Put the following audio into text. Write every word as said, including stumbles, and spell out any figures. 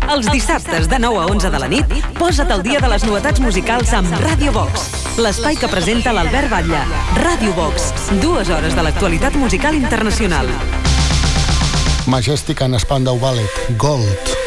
Els dissabtes de nou a onze de la nit, posa't al dia de les novetats musicals amb Radio Box, l'espai que presenta l'Albert Batlle. Radio Box, dues hores de l'actualitat musical internacional. Majestic and Spandau Ballet, Gold.